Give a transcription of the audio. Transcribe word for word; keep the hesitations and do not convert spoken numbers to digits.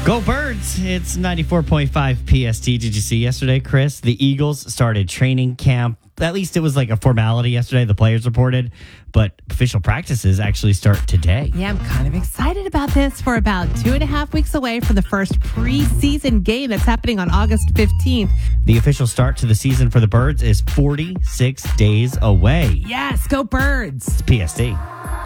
Go Birds! It's ninety-four point five P S T. Did you see yesterday, Chris? The Eagles started training camp. At least it was like a formality yesterday, the players reported. But official practices actually start today. Yeah, I'm kind of excited about this. For about two and a half weeks away from the first preseason game that's happening on August fifteenth. The official start to the season for the Birds is forty-six days away. Yes, go Birds! It's P S T.